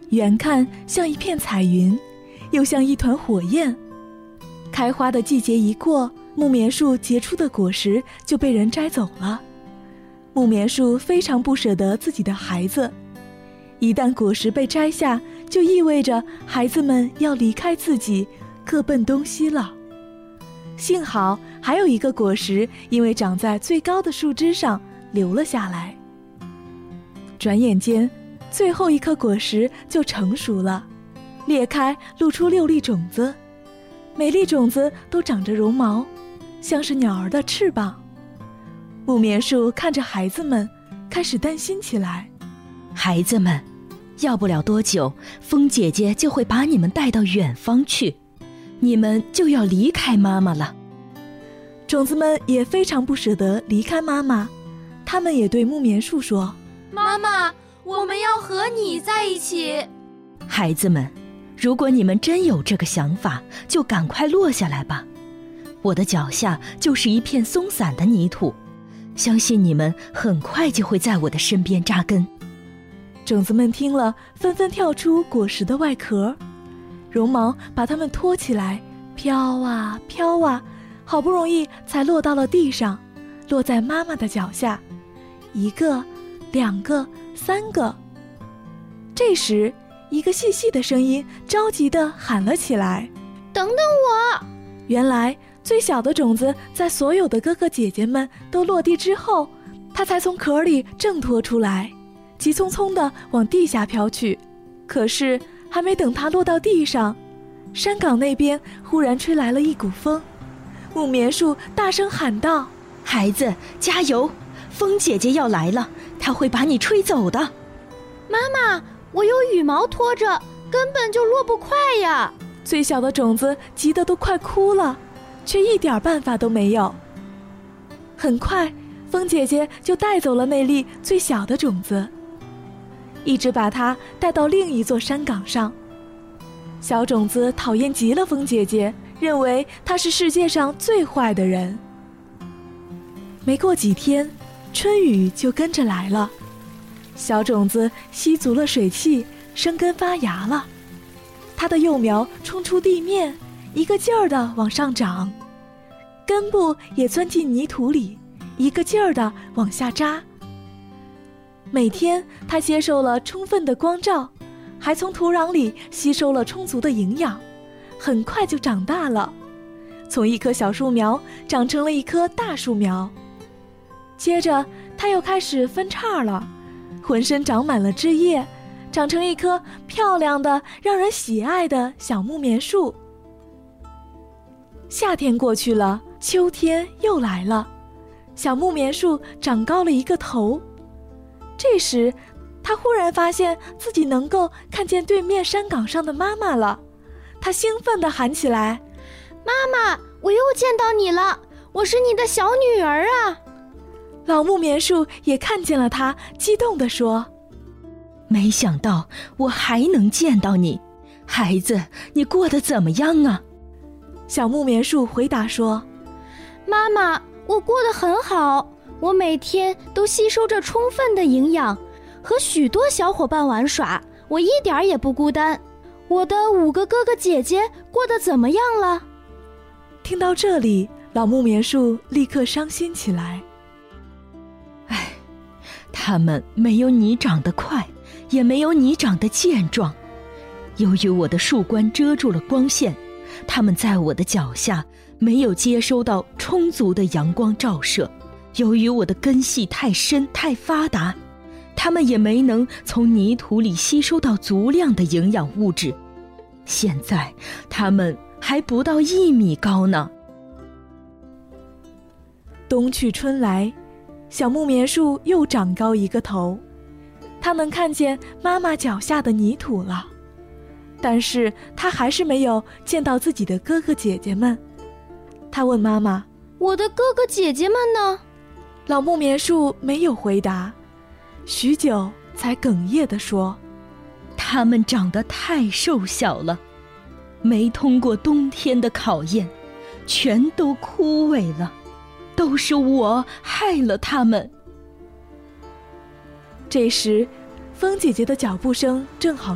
远看像一片彩云，又像一团火焰。开花的季节一过，木棉树结出的果实就被人摘走了。木棉树非常不舍得自己的孩子，一旦果实被摘下，就意味着孩子们要离开自己，各奔东西了。幸好还有一个果实因为长在最高的树枝上留了下来。转眼间，最后一颗果实就成熟了，裂开露出6粒种子，每粒种子都长着绒毛，像是鸟儿的翅膀。木棉树看着孩子们，开始担心起来。 孩子们，要不了多久，风姐姐就会把你们带到远方去，你们就要离开妈妈了。 种子们也非常不舍得离开妈妈，他们也对木棉树说： 妈妈，我们要和你在一起。 孩子们，如果你们真有这个想法，就赶快落下来吧。我的脚下就是一片松散的泥土，相信你们很快就会在我的身边扎根。 种子们听了，纷纷跳出果实的外壳，绒毛把它们托起来，飘啊飘啊，好不容易才落到了地上，落在妈妈的脚下。1个、2个、3个。这时，一个细细的声音着急地喊了起来： 等等我！ 原来最小的种子在所有的哥哥姐姐们都落地之后，它才从壳里挣脱出来，急匆匆地往地下飘去。可是还没等它落到地上，山岗那边忽然吹来了一股风。木棉树大声喊道： 孩子，加油！风姐姐要来了，她会把你吹走的。 妈妈，我有羽毛拖着，根本就落不快呀！ 最小的种子急得都快哭了，却一点办法都没有。很快，风姐姐就带走了那粒最小的种子，一直把它带到另一座山岗上。小种子讨厌极了风姐姐，认为她是世界上最坏的人。没过几天，春雨就跟着来了。小种子吸足了水汽，生根发芽了。它的幼苗冲出地面，一个劲儿地往上长，根部也钻进泥土里，一个劲儿地往下扎。每天它接受了充分的光照，还从土壤里吸收了充足的营养，很快就长大了，从一棵小树苗长成了一棵大树苗。接着它又开始分叉了，浑身长满了枝叶，长成一棵漂亮的让人喜爱的小木棉树。夏天过去了，秋天又来了，小木棉树长高了一个头。这时他忽然发现自己能够看见对面山岗上的妈妈了，他兴奋地喊起来： 妈妈，我又见到你了，我是你的小女儿啊！ 老木棉树也看见了他，激动地说： 没想到我还能见到你，孩子，你过得怎么样啊？ 小木棉树回答说： 妈妈，我过得很好，我每天都吸收着充分的营养，和许多小伙伴玩耍，我一点也不孤单。我的5个哥哥姐姐过得怎么样了？ 听到这里，老木棉树立刻伤心起来。 他们没有你长得快，也没有你长得健壮。由于我的树冠遮住了光线，他们在我的脚下没有接收到充足的阳光照射。由于我的根系太深太发达，他们也没能从泥土里吸收到足量的营养物质。现在他们还不到1米高呢。 冬去春来，小木棉树又长高一个头，它能看见妈妈脚下的泥土了，但是它还是没有见到自己的哥哥姐姐们。它问妈妈： 我的哥哥姐姐们呢？ 老木棉树没有回答，许久才哽咽地说： 他们长得太瘦小了，没通过冬天的考验，全都枯萎了，都是我害了他们。 这时，风姐姐的脚步声正好